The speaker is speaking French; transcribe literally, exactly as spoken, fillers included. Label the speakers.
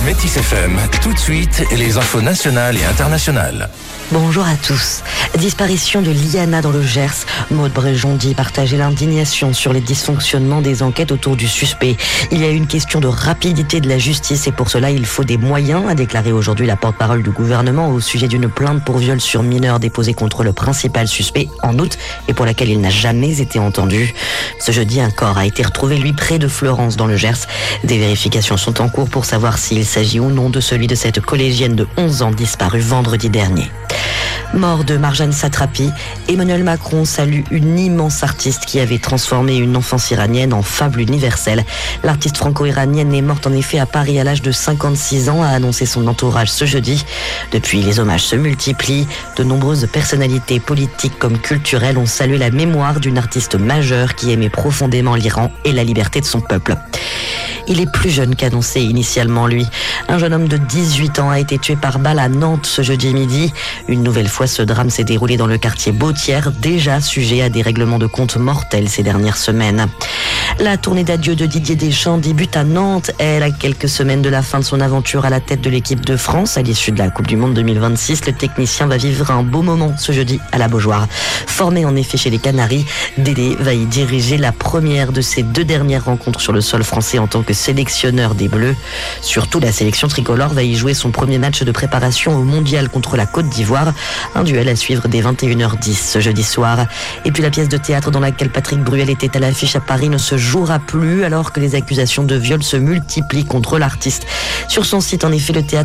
Speaker 1: Métis F M, tout de suite, les infos nationales et internationales.
Speaker 2: Bonjour à tous. Disparition de Liana dans le Gers. Maude Bréjon dit partager l'indignation sur les dysfonctionnements des enquêtes autour du suspect. Il y a une question de rapidité de la justice et pour cela il faut des moyens, a déclaré aujourd'hui la porte-parole du gouvernement au sujet d'une plainte pour viol sur mineur déposée contre le principal suspect en août et pour laquelle il n'a jamais été entendu. Ce jeudi, un corps a été retrouvé lui près de Fleurance dans le Gers. Des vérifications sont en cours pour savoir s'il s'agit ou non de celui de cette collégienne de onze ans disparue vendredi dernier. Mort de Marjane Satrapi, Emmanuel Macron salue une immense artiste qui avait transformé une enfance iranienne en fable universelle. L'artiste franco-iranienne est morte en effet à Paris à l'âge de cinquante-six ans, a annoncé son entourage ce jeudi. Depuis, les hommages se multiplient. De nombreuses personnalités politiques comme culturelles ont salué la mémoire d'une artiste majeure qui aimait profondément l'Iran et la liberté de son peuple. Il est plus jeune qu'annoncé initialement, lui. Un jeune homme de dix-huit ans a été tué par balle à Nantes ce jeudi midi. Une nouvelle fois, ce drame s'est déroulé dans le quartier Bautière, déjà sujet à des règlements de compte mortels ces dernières semaines. La tournée d'adieu de Didier Deschamps débute à Nantes. Elle, à quelques semaines de la fin de son aventure à la tête de l'équipe de France, à l'issue de la Coupe du Monde deux mille vingt-six, le technicien va vivre un beau moment ce jeudi à la Beaujoire. Formé en effet chez les Canaries, Dédé va y diriger la première de ses deux dernières rencontres sur le sol français en tant que sélectionneur des Bleus. Surtout, la sélection tricolore va y jouer son premier match de préparation au mondial contre la Côte d'Ivoire. Un duel à suivre dès vingt et une heures dix ce jeudi soir. Et puis la pièce de théâtre dans laquelle Patrick Bruel était à l'affiche à Paris ne se jouera plus alors que les accusations de viol se multiplient contre l'artiste. Sur son site, en effet, le théâtre